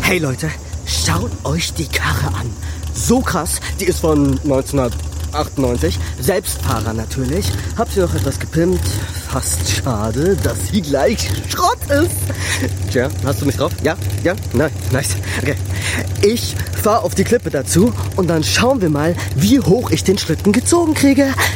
Hey Leute, schaut euch die Karre an. So krass, die ist von 1998. Selbstfahrer natürlich. Hab sie noch etwas gepimpt. Fast schade, dass sie gleich Schrott ist. Tja, hast du mich drauf? Ja? Nein, nice. Okay. Ich fahre auf die Klippe dazu und dann schauen wir mal, wie hoch ich den Schlitten gezogen kriege.